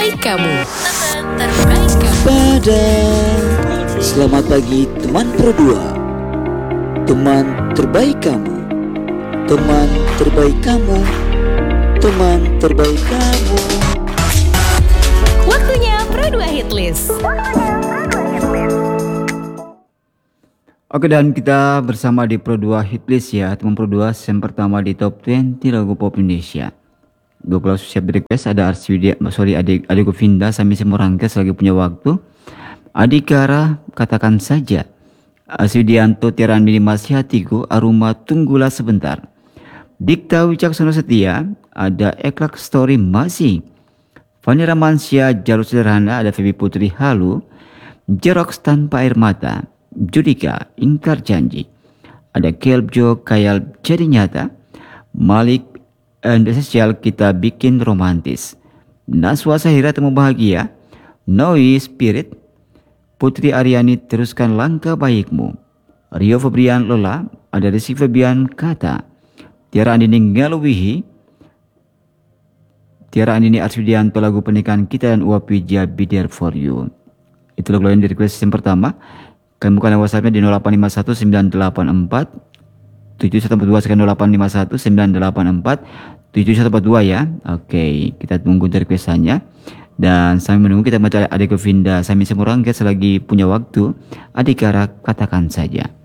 terbaik kamu. Teman terbaik kamu. Selamat pagi teman Pro 2. Teman terbaik kamu. Teman terbaik kamu. Teman terbaik kamu. Waktunya Pro 2 Hitlist. Oke, dan kita bersama di Pro 2 Hitlist ya, teman Pro 2 yang pertama di top 20 lagu pop Indonesia. Gue kalau siap di request ada adik Govinda, Sami Semorangkes lagi punya waktu. Adikara katakan saja. Aswidianto Tiran Minimas Hatiku, Aruma Tunggulah Sebentar. Dikta Wicaksono Setia, ada Eklak Story masih. Fani Ramansyah Jalur Sederhana, ada Febi Putri Halu. Jerox Tanpa Air Mata, Judika Ingkar Janji. Ada Kelbjo Kayal Jadi Nyata. Malik and Essential Kita Bikin Romantis. Naswa Sahira Temu Bahagia. Noi Spirit. Putri Aryani Teruskan Langkah Baikmu. Rio Febrian Lola, ada Rizky Febian Kata. Tiara Andini Ngaluwihi. Tiara Andini Arswidianto lagu pernikahan kita dan Uap Wija Be There For You. Itu lagu yang di request yang pertama. Kami bukan WhatsAppnya di 0851 984 7142 sekian 0851 984 7142 ya. Oke, kita tunggu requestannya. Dan sambil menunggu kita baca adik Govinda Sami Semorangkes lagi punya waktu. Adikara katakan saja.